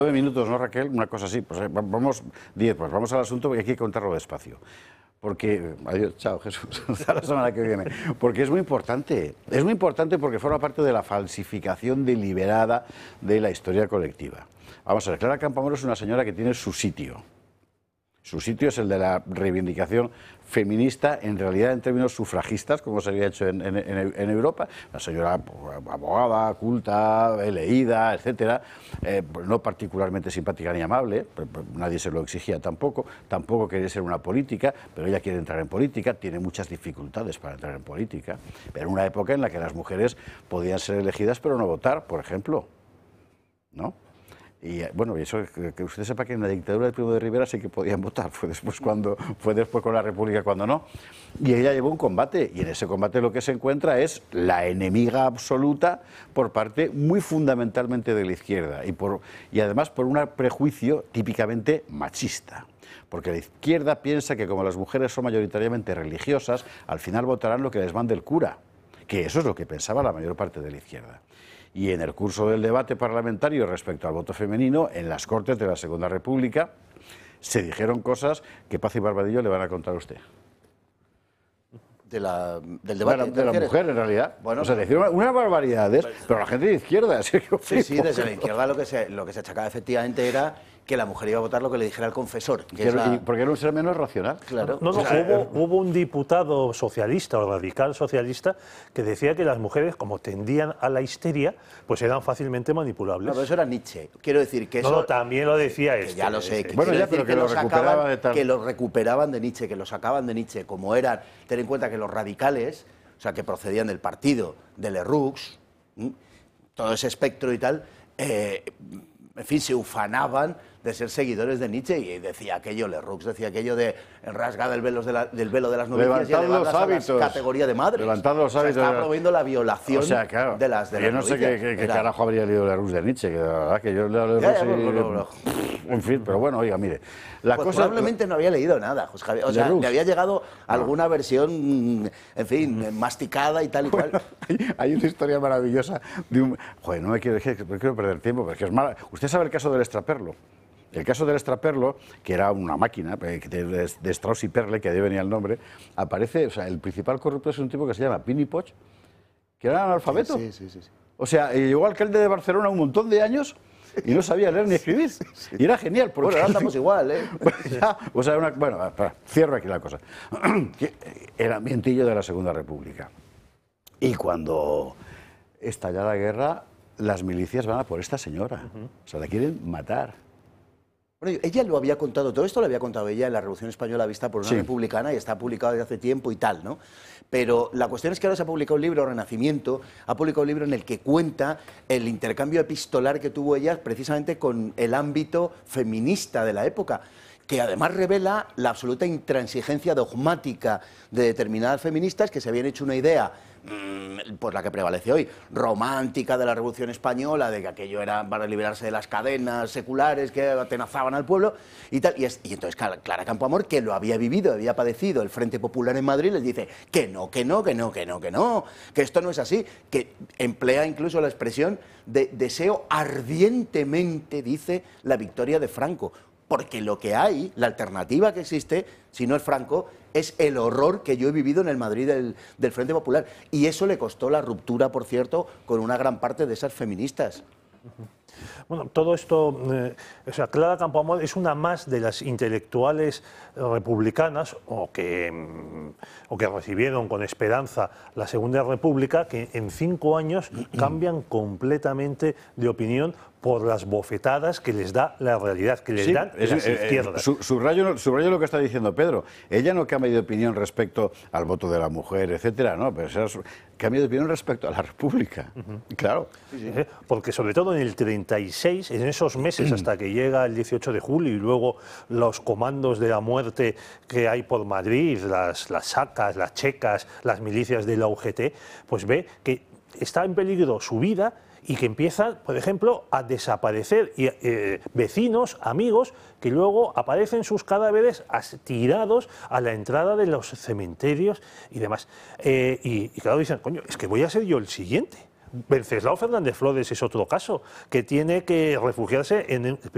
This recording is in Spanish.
9 minutos, ¿no, Raquel? Una cosa así. Pues vamos 10, pues vamos al asunto porque hay que contarlo despacio. Porque, adiós, chao Jesús, hasta la semana que viene. Porque es muy importante porque forma parte de la falsificación deliberada de la historia colectiva. Vamos a ver, Clara Campoamor es una señora que tiene su sitio. Su sitio es el de la reivindicación feminista, en realidad en términos sufragistas, como se había hecho en Europa. Una señora abogada, culta, leída, etcétera, no particularmente simpática ni amable, nadie se lo exigía tampoco quería ser una política, pero ella quiere entrar en política, tiene muchas dificultades para entrar en política, pero en una época en la que las mujeres podían ser elegidas pero no votar, por ejemplo, ¿no? Y bueno, y eso que usted sepa que en la dictadura de Primo de Rivera sí que podían votar, fue después con la República cuando no. Y ella llevó un combate, y en ese combate lo que se encuentra es la enemiga absoluta por parte muy fundamentalmente de la izquierda, y además por un prejuicio típicamente machista. Porque la izquierda piensa que como las mujeres son mayoritariamente religiosas, al final votarán lo que les mande el cura, que eso es lo que pensaba la mayor parte de la izquierda. Y en el curso del debate parlamentario respecto al voto femenino, en las Cortes de la Segunda República, se dijeron cosas que Paz y Barbadillo le van a contar a usted. Del debate de la mujer, en realidad. Bueno, o sea, le hicieron unas barbaridades, pero la gente de izquierda... Sí, desde la izquierda lo que se achacaba efectivamente era que la mujer iba a votar lo que le dijera el confesor. Porque era un ser menos racional. Claro. No, hubo un diputado socialista o radical socialista que decía que las mujeres, como tendían a la histeria, pues eran fácilmente manipulables. No, pero eso era Nietzsche. Quiero decir que eso... No, también lo decía este. Ya lo sé. Bueno, ya, pero que lo recuperaba de tal... Que lo recuperaban de Nietzsche, que lo sacaban de Nietzsche, como eran... Ten en cuenta que los radicales, o sea, que procedían del partido de Lerroux, todo ese espectro y tal, en fin, se ufanaban de ser seguidores de Nietzsche, y decía aquello, Lerroux decía aquello de rasgad el velo de las novicias y elevadlas a la categoría de madres. Levantad los hábitos. Estaba promoviendo la violación claro, de las yo no sé qué carajo habría leído Lerroux de Nietzsche, que la verdad que yo leo en fin, pero bueno, oiga, mire. Probablemente no había leído nada, José Javier. O sea, le había llegado alguna versión, en fin, masticada y tal y cual. Hay una historia maravillosa de un... Joder, no quiero perder tiempo, porque es mala. Usted sabe el caso del extraperlo. El caso del extraperlo, que era una máquina de Strauss y Perle, que de ahí venía el nombre, aparece, o sea, el principal corrupto es un tipo que se llama Pini Poch, que era analfabeto. Sí. O sea, llegó alcalde de Barcelona un montón de años y no sabía leer ni escribir. Y era genial. Porque ahora andamos igual, ¿eh? O sea, bueno, cierro aquí la cosa. Era ambientillo de la Segunda República. Y cuando estalla la guerra, las milicias van a por esta señora. O sea, la quieren matar. Bueno, ella lo había contado, todo esto lo había contado ella en la Revolución Española vista por una republicana, y está publicado desde hace tiempo y tal, ¿no? Pero la cuestión es que ahora se ha publicado un libro, Renacimiento, ha publicado un libro en el que cuenta el intercambio epistolar que tuvo ella precisamente con el ámbito feminista de la época, que además revela la absoluta intransigencia dogmática de determinadas feministas que se habían hecho una idea, pues la que prevalece hoy, romántica de la Revolución Española, de que aquello era para liberarse de las cadenas seculares que atenazaban al pueblo y tal. Y entonces Clara Campoamor, que lo había vivido, había padecido el Frente Popular en Madrid, les dice que no, que esto no es así, que emplea incluso la expresión de deseo ardientemente, dice, la victoria de Franco. Porque lo que hay, la alternativa que existe, si no es Franco, es el horror que yo he vivido en el Madrid del Frente Popular. Y eso le costó la ruptura, por cierto, con una gran parte de esas feministas. Bueno, todo esto, o sea, Clara Campoamor es una más de las intelectuales republicanas o que recibieron con esperanza la Segunda República, que en 5 años cambian completamente de opinión por las bofetadas que les da la realidad, que les dan las izquierdas. Subrayo lo que está diciendo Pedro. Ella no cambia de opinión respecto al voto de la mujer, etcétera, ¿no? Pero cambia de opinión respecto a la República. Claro. Porque sobre todo en el 36, en esos meses hasta que llega el 18 de julio y luego los comandos de la muerte que hay por Madrid, las sacas, las checas, las milicias de la UGT, pues ve que está en peligro su vida y que empiezan, por ejemplo, a desaparecer vecinos, amigos, que luego aparecen sus cadáveres tirados a la entrada de los cementerios y demás. Y claro, dicen, coño, es que voy a ser yo el siguiente. Wenceslao Fernández Flores es otro caso, que tiene que refugiarse en